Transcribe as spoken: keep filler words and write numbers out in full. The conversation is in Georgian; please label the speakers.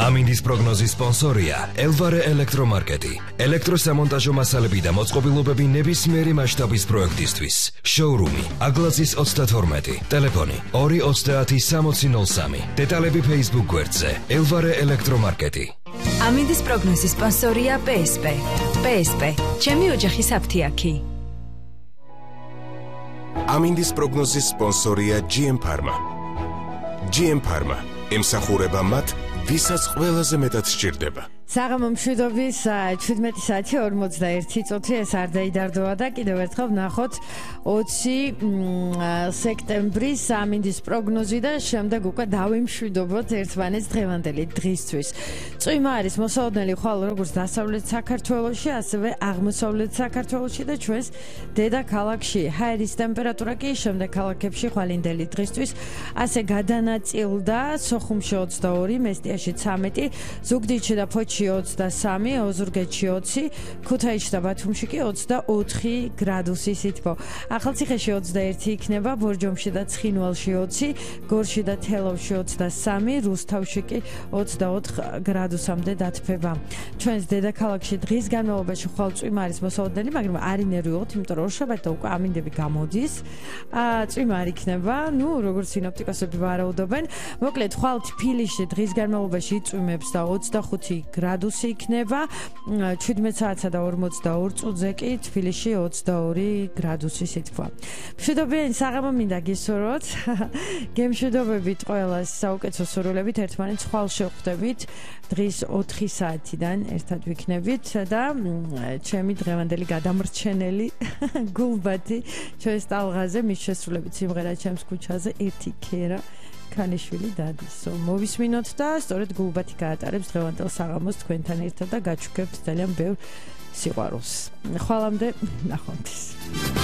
Speaker 1: ამინდის პროგნოზის სპონსორია ელვარე ელექტრომარკეტი. ელექტროსამონტაჟო მასალები და მოწყობილობები ნებისმიერი მასშტაბის პროექტისთვის. შოურუმი აგლაზის ოცდათორმეტი. ტელეფონი ორი ოცდაათი სამოცი ნოლ სამი. დეტალები Facebook გვერდზე ელვარე ელექტრომარკეტი.
Speaker 2: ამინდის პროგნოზის სპონსორია პე ეს პე. პე ეს პე. ჩემი ოჯახის აფთიაქი.
Speaker 3: ამინდის პროგნოზის სპონსორია ჯი ემ Pharma. ჯი ემ Pharma ემსახურება მათ, ვისაც ყველაზე მეტად სჭირდება.
Speaker 4: საღამო მშვიდობის შვიდმეტი საათი ორმოცდაერთი წუთი ეს არ დაიდარდოა და კიდევ ერთხელ ვნახოთ ოცი სექტემბრის ამინდის პროგნოზი და შემდეგ უკვე დავიმშვიდობოთ ერთმანეთს დღევანდელი დღისთვის. წვიმა არის მოსალოდნელი ხვალ როგორც დასავლეთ საქართველოში, ასევე აღმოსავლეთ საქართველოში და ჩვენს დედაქალაქში. ჰაერის ტემპერატურა კი შემდეგ ქალაქებში ხვალინდელი დღისთვის ასე გადანაწილდა. სოხუმში ოცდაორი, მესტიაში ცამეტი, ზუგდიდში და ფოთში ოცდასამი, ოზურგეთში ოცი, ქუთაისში და ბათუმში კი ოცდაოთხი გრადუსი სითბო. ახალციხეში ოცდაერთი იქნება, ბორჯომში და ცხინვალში ოცი, გორში და თელავში ოცდასამი, რუსთავში კი ოცდაოთხ გრადუსამდე დათბება. ჩვენს დედაქალაქში დღის განმავლობაში ხვალ წვიმა არის მოსალოდნელი, მაგრამ არ ინერვიულოთ, იმიტომ რომ ორშაბათი და უკვე ამინდები გამოდის. წვიმა არ იქნება, ნუ როგორც სინოპტიკოსები ვარაუდობენ. მოკლედ, ხვალ თბილისში დღის განმავლობაში იწვიმებს და ოცდახუთი გრადუსი იქნება, შვიდმეტ საათსა და ორმოცდაორ წუთზე კი თბილისში ოცდაორი გრადუსი სითბოა. მშვიდობიანი საღამო მინდა გისურვოთ. გემშვიდობებით ყველას საუკეთესო სურვილებით ერთმანეთს ხვალ შევხვდებით. დღის ოთხი საათიდან ერთად ვიქნებით და ჩემი დღევანდელი გადამრჩენელი გულბათი ჩვენს ტალღაზე მის შესრულებით სიმღერა ჩემს ქუჩაზე ერთი ქერა ქანიშვილი დადისო. მოვისმინოთ და სწორედ გულბათი გაატარებს დღევანდელ საღამოს თქვენთან ერთად და გაჩუქებთ ძალიან ბევრ სიყვარულს. ხვალამდე ნახვამდის.